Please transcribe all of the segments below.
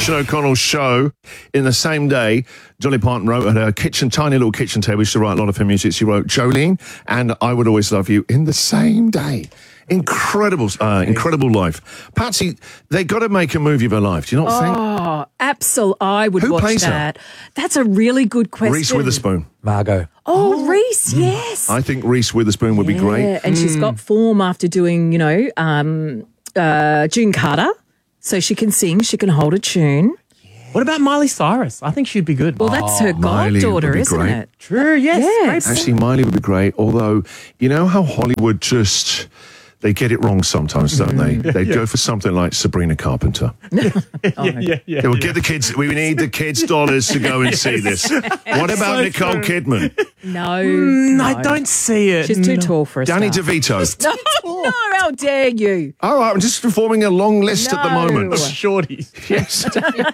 Christian O'Connell show in the same day. Dolly Parton wrote at her tiny little kitchen table. She used to write a lot of her music. She wrote Jolene and I Would Always Love You in the same day. Incredible life. Patsy, they got to make a movie of her life. Do you not think? Oh, absolutely. I would Who watch plays her? that. That's a really good question. Reese Witherspoon. Margot. Oh, Reese, yes. I think Reese Witherspoon would be great. And she's got form after doing, June Carter. So she can sing, she can hold a tune. What about Miley Cyrus? I think she'd be good. Well, that's her Miley goddaughter, would be isn't great. it? True, yes. Yes. Great. Actually, Miley would be great. Although, you know how Hollywood just... They get it wrong sometimes, don't they? They go for something like Sabrina Carpenter. Yeah. They will get the kids. We need the kids' dollars to go and see this. What about Nicole Kidman? No, I don't see it. She's too tall for a Danny star. DeVito. No, how dare you? All right, I'm just performing a long list at the No. moment. Shorties. Yes.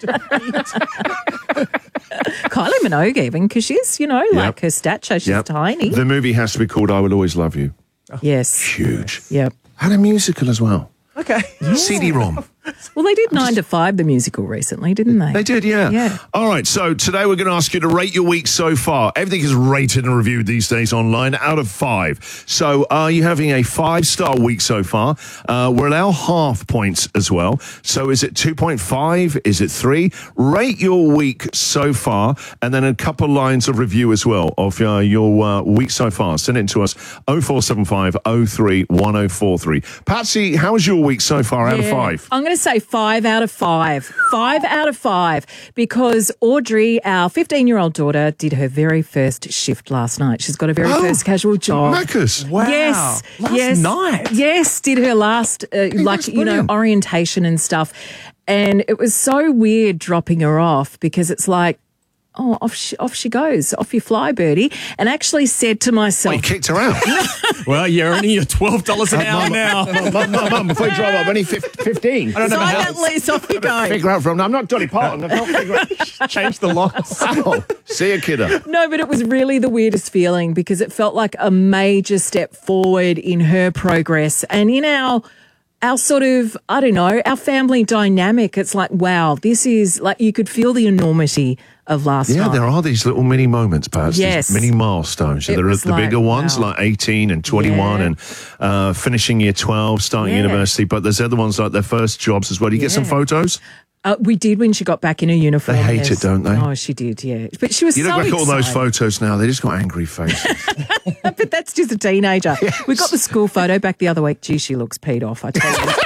Kylie Minogue even, because she's, like her stature, she's tiny. The movie has to be called I Will Always Love You. Yes. Huge. Yep. And a musical as well. Okay. CD-ROM. Well, they did 9 to 5, the musical, recently, didn't they? They did, yeah. Yeah. All right, so today we're going to ask you to rate your week so far. Everything is rated and reviewed these days online out of 5. So are you having a 5-star week so far? We'll allow half points as well. So is it 2.5? Is it 3? Rate your week so far, and then a couple lines of review as well of your week so far. Send it to us, 0475 03 1043. Patsy, how's your week so far out of 5? I'm going to say 5 out of 5. 5 out of 5. Because Audrey, our 15-year-old daughter, did her very first shift last night. She's got her very first casual job. Macca's. Wow. Yes. Last night. Yes, did her last, brilliant. orientation and stuff. And it was so weird dropping her off because it's like, oh, off she goes. Off you fly, birdie. And actually said to myself... Oh, you kicked her out. Well, you're earning your $12 an hour now. Mum, before you drive up, only 15. Sign that lease, off you go. Figure out from... No, I'm not Dolly Parton. I've not figured out... Change the locks. Ow. See you, kiddo. No, but it was really the weirdest feeling because it felt like a major step forward in her progress and in our sort of, I don't know, our family dynamic. It's like, wow, this is like you could feel the enormity of last Yeah, night. there are these little mini moments, Paz. Yes. These mini milestones. It There are was the like, bigger ones, wow. like 18 and 21 Yeah. and finishing year 12, starting Yeah. university. But there's other ones like their first jobs as well. You get some photos? We did when she got back in her uniform. They hate it, don't they? Oh, she did, yeah. But she was You so look back at all those excited. photos now, they just got angry faces. But that's just a teenager. Yes. We got the school photo back the other week. Gee, she looks peed off, I tell you.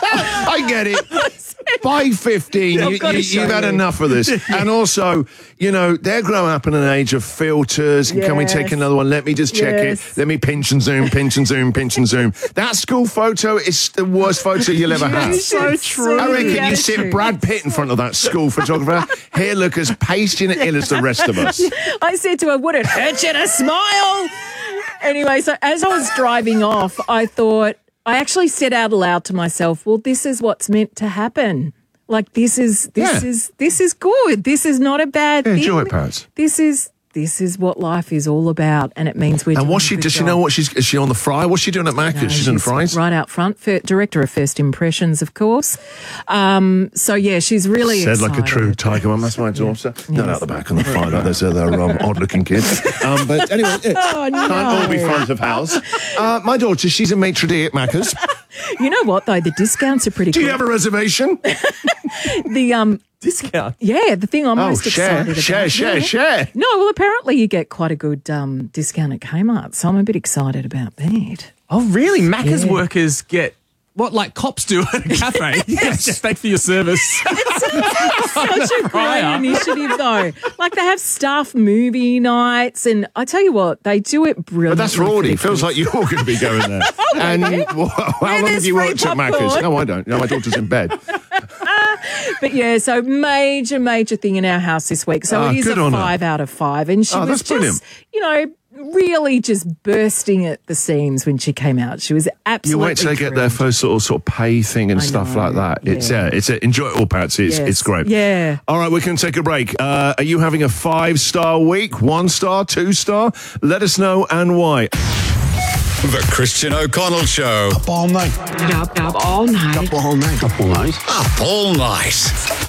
I get it. By 15, I've got to show you've had you. enough of this. And also, they're growing up in an age of filters. And can we take Yes. another one? Let me just check Yes. it. Let me pinch and zoom, pinch and zoom, pinch and zoom. That school photo is the worst photo you'll ever have. So true. I reckon you sit Brad Pitt in front of that school photographer. Here, look as pasty and ill as the rest of us. I said to her, would it hurt you to smile? Anyway, so as I was driving off, I actually said out loud to myself, well, this is what's meant to happen. Like, this is good. This is not a bad thing. Enjoy it, Paz. This is what life is all about, and it means we're And doing what's she? a good Does she job. know what is she on the fry? What's she doing at Macca's? No, She's in the fries. right out front, director of First Impressions, of course. So yeah, she's really Said excited. like a true tiger mum. That's my daughter. Not out the back on the fry. Those are their odd-looking kids. But anyway, Oh, no. can't all be front of house. My daughter, she's a maitre d' at Macca's. You know what though? The discounts are pretty Do good. you have a reservation? The Discount. yeah, the thing I'm Oh, most excited about. share. No, well, apparently you get quite a good discount at Kmart, so I'm a bit excited about that. Oh, really? Macca's Yeah. workers get what, like cops do at a cafe? Yes. Thanks for your service. Such a great initiative, though. Like they have staff movie nights, and I tell you what, they do it brilliantly. But that's Rorty. Feels like you're going to be going there. And how long have there's you free worked at Macca's? popcorn. No, I don't. No, my daughter's in bed. But yeah, so major thing in our house this week. So it is a good on her. 5 out of 5, and she Oh, was that's brilliant. just, really just bursting at the seams when she came out. She was absolutely. You wait till they get their thrilled. first sort of pay thing and stuff know, like that. yeah. It's enjoy it all, Patsy. It's Yes. great. Yeah. All right, we can take a break. Are you having a 5-star week? 1 star, 2 star? Let us know and why. The Christian O'Connell Show. Up all night. Up all night. Up all night. Up all night. Up all night.